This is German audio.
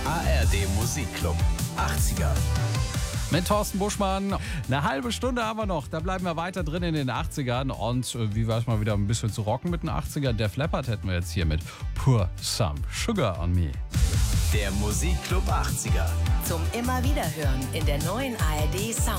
ARD Musikclub 80er. Mit Thorsten Buschmann. Eine halbe Stunde haben wir noch. Da bleiben wir weiter drin in den 80ern. Und wie war es mal wieder ein bisschen zu rocken mit den 80ern? Def Leppard hätten wir jetzt hier mit Pour Some Sugar on Me. Der Musikclub 80er. Zum immer wieder hören in der neuen ARD Sound.